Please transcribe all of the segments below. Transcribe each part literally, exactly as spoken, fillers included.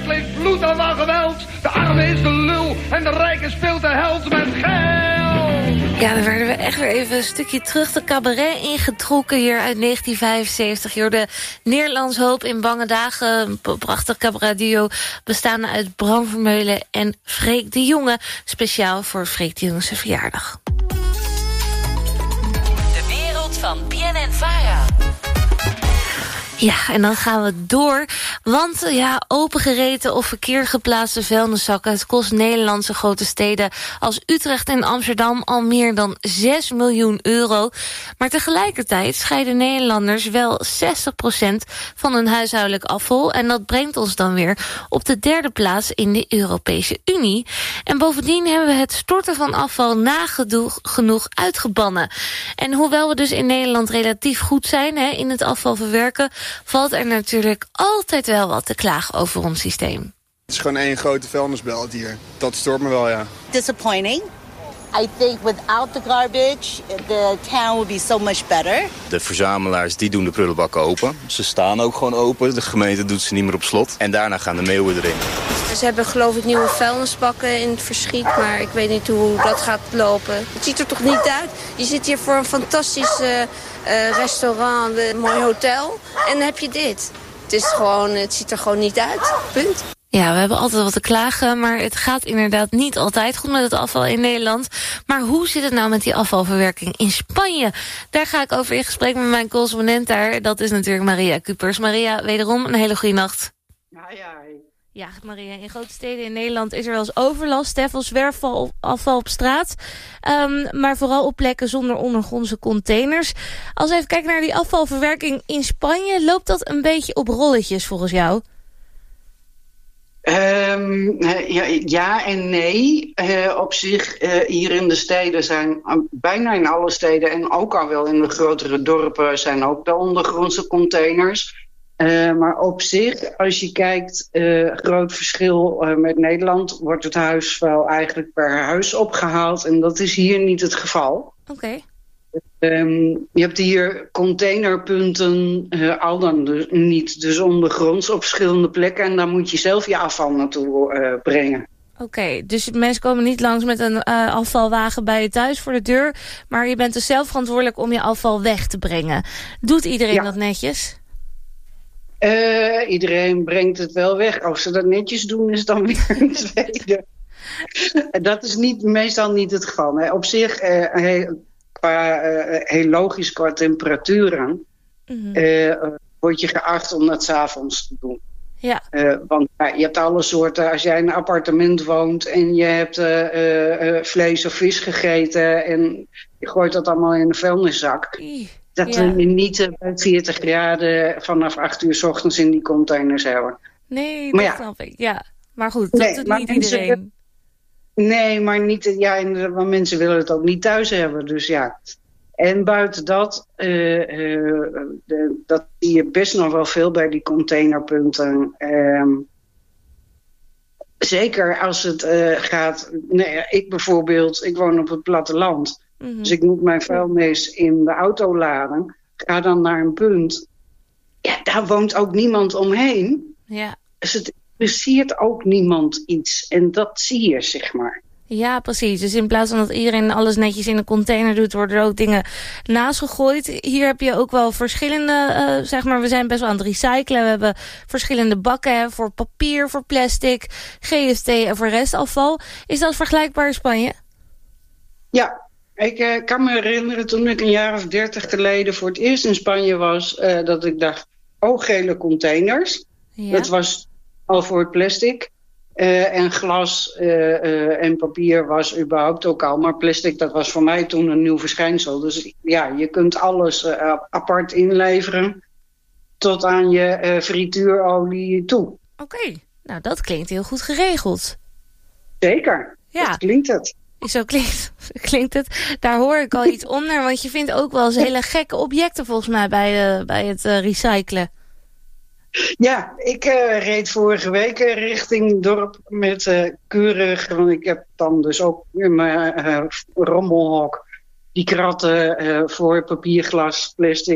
slikt bloed aan van geweld. De arme is de lul en de rijke speelt de held met geld. Ja, dan werden we echt weer even een stukje terug de cabaret ingetrokken hier uit negentien vijfenzeventig. Hier de Nederlands Hoop in Bange Dagen. Een prachtig cabaretduo bestaande uit Bram Vermeulen en Freek de Jonge. Speciaal voor Freek de Jonge's verjaardag. De wereld van B N N-Vara. Ja, en dan gaan we door. Want ja, opengereten of verkeerd geplaatste vuilniszakken. Het kost Nederlandse grote steden als Utrecht en Amsterdam al meer dan zes miljoen euro. Maar tegelijkertijd scheiden Nederlanders wel zestig procent van hun huishoudelijk afval. En dat brengt ons dan weer op de derde plaats in de Europese Unie. En bovendien hebben we het storten van afval nagenoeg uitgebannen. En hoewel we dus in Nederland relatief goed zijn hè, in het afval verwerken, valt er natuurlijk altijd wel wat te klagen over ons systeem. Het is gewoon één grote vuilnisbelt hier. Dat stoort me wel, ja. Disappointing. I think without the garbage, the town would be so much better. De verzamelaars die doen de prullenbakken open. Ze staan ook gewoon open. De gemeente doet ze niet meer op slot. En daarna gaan de meeuwen erin. Ze hebben geloof ik nieuwe vuilnisbakken in het verschiet, maar ik weet niet hoe dat gaat lopen. Het ziet er toch niet uit? Je zit hier voor een fantastisch uh, uh, restaurant, een mooi hotel en dan heb je dit. Het is gewoon, het ziet er gewoon niet uit. Punt. Ja, we hebben altijd wat te klagen, maar het gaat inderdaad niet altijd goed met het afval in Nederland. Maar hoe zit het nou met die afvalverwerking in Spanje? Daar ga ik over in gesprek met mijn correspondent daar. Dat is natuurlijk Maria Kupers. Maria, wederom een hele goede nacht. Ja, ja. Ja, Maria, in grote steden in Nederland is er wel eens overlast hè, van zwerfafval op straat. Um, maar vooral op plekken zonder ondergrondse containers. Als we even kijken naar die afvalverwerking in Spanje, loopt dat een beetje op rolletjes volgens jou? Um, ja, ja en nee. Uh, op zich, uh, hier in de steden zijn, uh, bijna in alle steden en ook al wel in de grotere dorpen, zijn ook de ondergrondse containers. Uh, maar op zich, als je kijkt, uh, groot verschil uh, met Nederland, wordt het huisvuil eigenlijk per huis opgehaald. En dat is hier niet het geval. Oké. Okay. Um, je hebt hier containerpunten, uh, al dan dus niet, dus ondergronds op verschillende plekken. En daar moet je zelf je afval naartoe uh, brengen. Oké, okay, dus mensen komen niet langs met een uh, afvalwagen bij je thuis voor de deur. Maar je bent dus zelf verantwoordelijk om je afval weg te brengen. Doet iedereen ja. dat netjes? Uh, iedereen brengt het wel weg. Als ze dat netjes doen, is dan weer een tweede. Dat is niet, meestal niet het geval. Nee, op zich, uh, heel, qua, uh, heel logisch qua temperaturen, mm-hmm. uh, word je geacht om dat 's avonds te doen. Ja. Uh, want uh, je hebt alle soorten, als jij in een appartement woont en je hebt uh, uh, vlees of vis gegeten en je gooit dat allemaal in een vuilniszak. I. Dat ja. we niet bij veertig graden vanaf acht uur 's ochtends in die containers hebben. Nee, dat ja. snap ik. Ja, maar goed, dat nee, doet niet mensen, iedereen. Nee, maar, niet, ja, maar mensen willen het ook niet thuis hebben. Dus ja. En buiten dat, uh, uh, de, dat zie je best nog wel veel bij die containerpunten. Um, zeker als het uh, gaat... Nee, ik bijvoorbeeld, ik woon op het platteland. Mm-hmm. Dus ik moet mijn vuilnis in de auto laden. Ga dan naar een punt. Ja, daar woont ook niemand omheen. Ja. Dus het interesseert ook niemand iets. En dat zie je, zeg maar. Ja, precies. Dus in plaats van dat iedereen alles netjes in een container doet, worden er ook dingen naast gegooid. Hier heb je ook wel verschillende, uh, zeg maar, we zijn best wel aan het recyclen. We hebben verschillende bakken hè, voor papier, voor plastic, G F T en voor restafval. Is dat vergelijkbaar in Spanje? Ja. Ik uh, kan me herinneren toen ik een jaar of dertig geleden voor het eerst in Spanje was, uh, dat ik dacht, oh, gele containers. Ja. Dat was al voor het plastic. Uh, en glas uh, uh, en papier was überhaupt ook al. Maar plastic, dat was voor mij toen een nieuw verschijnsel. Dus ja, je kunt alles uh, apart inleveren tot aan je uh, frituurolie toe. Oké, okay. Nou dat klinkt heel goed geregeld. Zeker, ja. Dat klinkt het. Zo klinkt, klinkt het. Daar hoor ik al iets onder, want je vindt ook wel eens hele gekke objecten volgens mij bij, uh, bij het uh, recyclen. Ja, ik uh, reed vorige week richting het dorp met uh, keurig, want ik heb dan dus ook in mijn uh, rommelhok die kratten uh, voor papier, glas, plastic.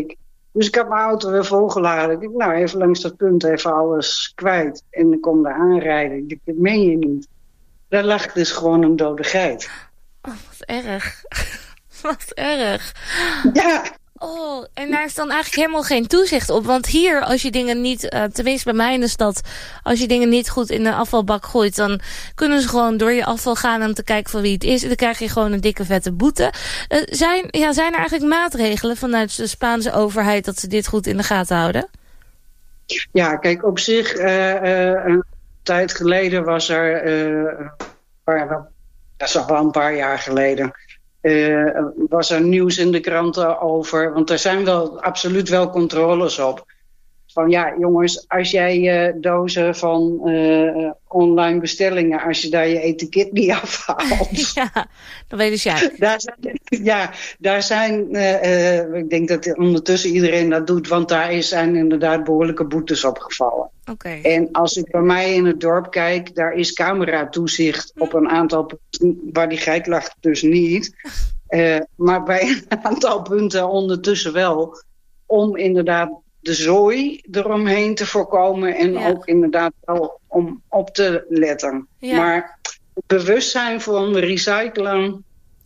Dus ik had mijn auto weer volgeladen. Ik dacht, nou, even langs dat punt even alles kwijt. En ik kom daar aanrijden. Ik dacht, dat meen je niet. Daar lag dus gewoon een dode geit. Oh, wat erg. Wat erg. Ja. Oh, en daar is dan eigenlijk helemaal geen toezicht op. Want hier, als je dingen niet, uh, tenminste bij mij in de stad, als je dingen niet goed in de afvalbak gooit, dan kunnen ze gewoon door je afval gaan om te kijken van wie het is. En dan krijg je gewoon een dikke vette boete. Uh, zijn, ja, zijn er eigenlijk maatregelen vanuit de Spaanse overheid dat ze dit goed in de gaten houden? Ja, kijk, op zich, uh, uh, een tijd geleden was er, uh, paar, dat is al wel een paar jaar geleden, Uh, was er nieuws in de kranten over, want er zijn wel absoluut wel controles op. Van ja, jongens, als jij uh, dozen van uh, online bestellingen, als je daar je etiket niet afhaalt. Ja, dan weet je ja. Daar zijn, ja, daar zijn, uh, uh, ik denk dat ondertussen iedereen dat doet, want daar zijn inderdaad behoorlijke boetes opgevallen. Okay. En als ik bij mij in het dorp kijk, daar is cameratoezicht op een aantal punten, waar die geit lag dus niet. Uh, maar bij een aantal punten ondertussen wel, om inderdaad de zooi eromheen te voorkomen en ja. ook inderdaad wel om op te letten. Ja. Maar het bewustzijn van recyclen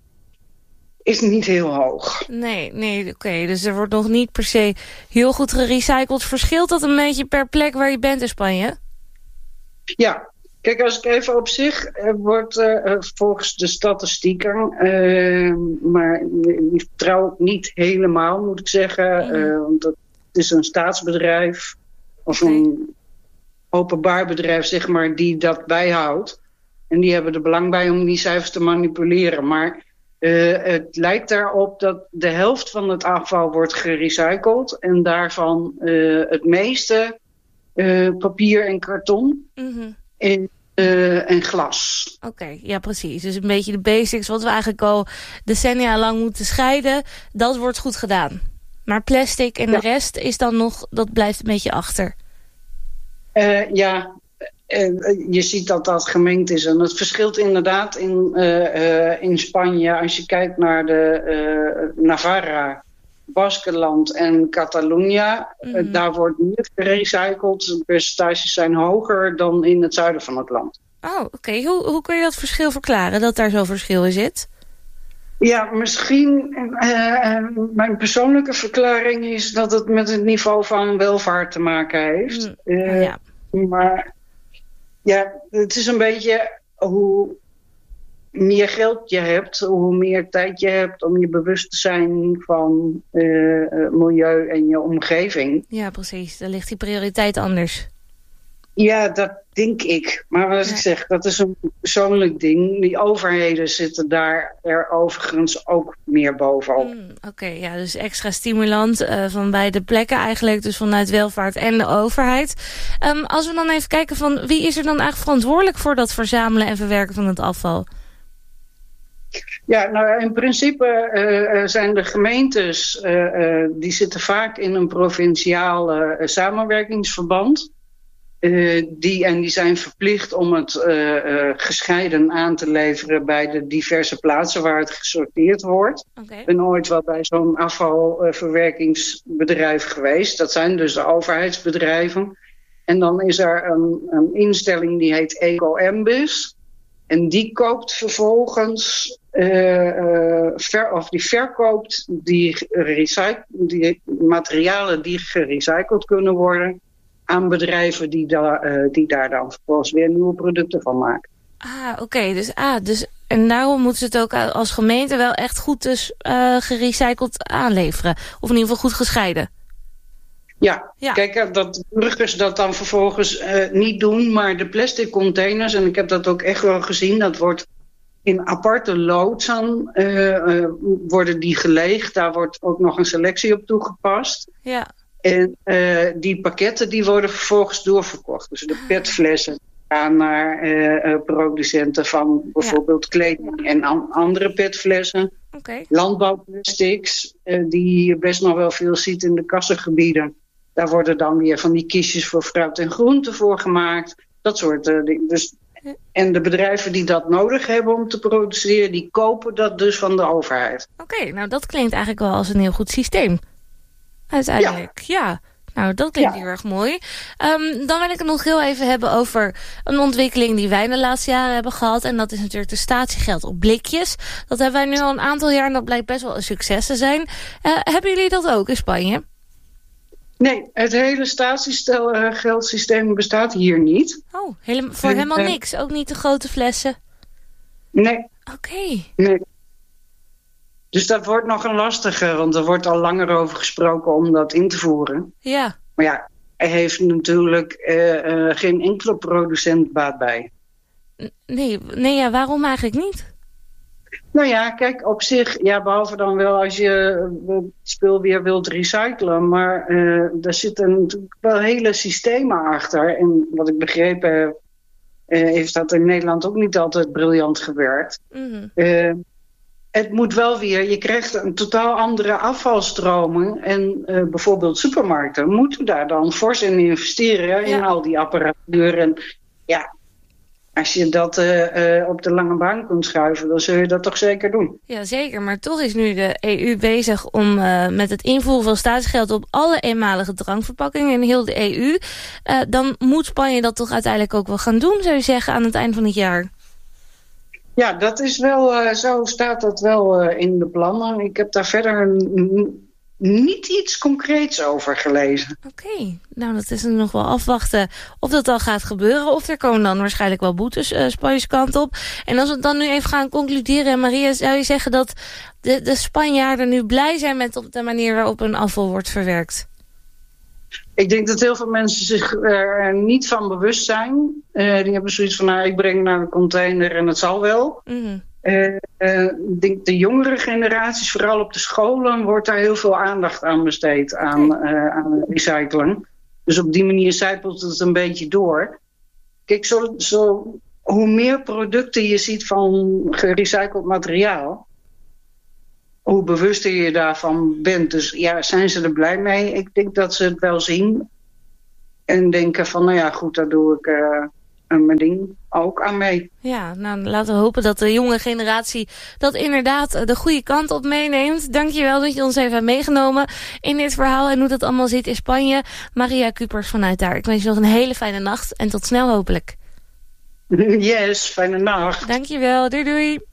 is niet heel hoog. Nee, nee, oké. Okay. Dus er wordt nog niet per se heel goed gerecycled. Verschilt dat een beetje per plek waar je bent in Spanje? Ja. Kijk, als ik even op zich uh, wordt uh, volgens de statistieken, uh, maar die vertrouw ik niet helemaal, moet ik zeggen. Mm. Uh, want het is een staatsbedrijf of okay. een openbaar bedrijf, zeg maar, die dat bijhoudt. En die hebben er belang bij om die cijfers te manipuleren. Maar uh, het lijkt daarop dat de helft van het afval wordt gerecycled en daarvan uh, het meeste uh, papier en karton. Mm-hmm. En, uh, en glas. Oké, okay, ja precies. Dus een beetje de basics wat we eigenlijk al decennia lang moeten scheiden. Dat wordt goed gedaan. Maar plastic en ja. de rest is dan nog, dat blijft een beetje achter. Uh, ja, uh, je ziet dat dat gemengd is. En het verschilt inderdaad in, uh, uh, in Spanje. Als je kijkt naar de uh, Navarra, Baskenland en Catalunya, mm. uh, daar wordt meer gerecycled. De percentages zijn hoger dan in het zuiden van het land. Oh, oké. Okay. Hoe, hoe kun je dat verschil verklaren, dat daar zo'n verschil in zit? Ja, misschien, uh, mijn persoonlijke verklaring is dat het met het niveau van welvaart te maken heeft. Mm. Uh, ja. Maar ja, het is een beetje hoe meer geld je hebt, hoe meer tijd je hebt om je bewust te zijn van uh, milieu en je omgeving. Ja, precies. Dan ligt die prioriteit anders. Ja, dat denk ik. Maar wat ja. ik zeg, dat is een persoonlijk ding. Die overheden zitten daar er overigens ook meer bovenop. Mm, Oké, okay, ja, dus extra stimulant uh, van beide plekken eigenlijk. Dus vanuit welvaart en de overheid. Um, als we dan even kijken van wie is er dan eigenlijk verantwoordelijk voor dat verzamelen en verwerken van het afval? Ja, nou in principe uh, zijn de gemeentes, uh, uh, die zitten vaak in een provinciaal uh, samenwerkingsverband. Uh, die, en die zijn verplicht om het uh, uh, gescheiden aan te leveren bij de diverse plaatsen waar het gesorteerd wordt. Okay. Ik ben ooit wel bij zo'n afvalverwerkingsbedrijf geweest. Dat zijn dus de overheidsbedrijven. En dan is er een, een instelling die heet Eco-Embis. En die koopt vervolgens, uh, uh, ver, of die verkoopt die, recyc- die materialen die gerecycled kunnen worden aan bedrijven die, da- uh, die daar dan vervolgens weer nieuwe producten van maken. Ah, oké. Okay. Dus, ah, dus, en daarom moeten ze het ook als gemeente wel echt goed dus, uh, gerecycled aanleveren. Of in ieder geval goed gescheiden. Ja, ja. Kijk, dat burgers dat dan vervolgens uh, niet doen, maar de plastic containers, en ik heb dat ook echt wel gezien, dat wordt in aparte loodsen uh, uh, worden die geleegd. Daar wordt ook nog een selectie op toegepast. Ja. En uh, die pakketten die worden vervolgens doorverkocht. Dus de petflessen gaan naar uh, uh, producenten van bijvoorbeeld ja. kleding en an- andere petflessen. Okay. Landbouwplastics, uh, die je best nog wel veel ziet in de kassengebieden. Daar worden dan weer van die kistjes voor fruit en groente voor gemaakt. Dat soort uh, dingen. Dus, en de bedrijven die dat nodig hebben om te produceren, die kopen dat dus van de overheid. Oké, okay, nou dat klinkt eigenlijk wel als een heel goed systeem. uiteindelijk. Ja. ja. Nou, dat klinkt Ja. heel erg mooi. Um, dan wil ik het nog heel even hebben over een ontwikkeling die wij de laatste jaren hebben gehad. En dat is natuurlijk de statiegeld op blikjes. Dat hebben wij nu al een aantal jaar en dat blijkt best wel een succes te zijn. Uh, hebben jullie dat ook in Spanje? Nee, het hele statiegeldssysteem bestaat hier niet. Oh, hele, voor En, helemaal uh, niks? Ook niet de grote flessen? Nee. Oké. Okay. Nee. Dus dat wordt nog een lastige, want er wordt al langer over gesproken om dat in te voeren. Ja. Maar ja, er heeft natuurlijk uh, uh, geen enkele producent baat bij. Nee, nee ja, waarom eigenlijk niet? Nou ja, kijk, op zich, ja, behalve dan wel als je het spul weer wilt recyclen. Maar uh, daar zitten natuurlijk wel hele systemen achter. En wat ik begrepen heb, uh, heeft dat in Nederland ook niet altijd briljant gewerkt. Mm-hmm. Uh, het moet wel weer, je krijgt een totaal andere afvalstromen. En uh, bijvoorbeeld supermarkten moeten daar dan fors in investeren. Ja. In al die apparatuur. En ja, als je dat uh, uh, op de lange baan kunt schuiven, dan zul je dat toch zeker doen. Ja, zeker. Maar toch is nu de E U bezig om uh, met het invoeren van statiegeld op alle eenmalige drankverpakkingen in heel de E U. Uh, dan moet Spanje dat toch uiteindelijk ook wel gaan doen, zou je zeggen, aan het eind van het jaar? Ja, dat is wel, uh, zo staat dat wel uh, in de plannen. Ik heb daar verder n- niet iets concreets over gelezen. Oké, okay. Nou dat is nog wel afwachten of dat al gaat gebeuren. Of er komen dan waarschijnlijk wel boetes uh, Spanjes kant op. En als we dan nu even gaan concluderen, Maria, zou je zeggen dat de, de Spanjaarden nu blij zijn met op de manier waarop hun afval wordt verwerkt? Ik denk dat heel veel mensen zich er niet van bewust zijn. Uh, die hebben zoiets van, nou, ik breng naar de container en het zal wel. Mm-hmm. Uh, uh, ik denk de jongere generaties, vooral op de scholen, wordt daar heel veel aandacht aan besteed aan, uh, aan recyclen. Dus op die manier zijpelt het een beetje door. Kijk, zo, zo, hoe meer producten je ziet van gerecycled materiaal, hoe bewuster je daarvan bent. Dus ja, zijn ze er blij mee? Ik denk dat ze het wel zien. En denken van, nou ja, goed, daar doe ik uh, mijn ding ook aan mee. Ja, nou laten we hopen dat de jonge generatie dat inderdaad de goede kant op meeneemt. Dankjewel dat je ons even hebt meegenomen in dit verhaal en hoe dat allemaal zit in Spanje. Maria Kupers vanuit daar. Ik wens je nog een hele fijne nacht en tot snel hopelijk. Yes, fijne nacht. Dankjewel, doei doei.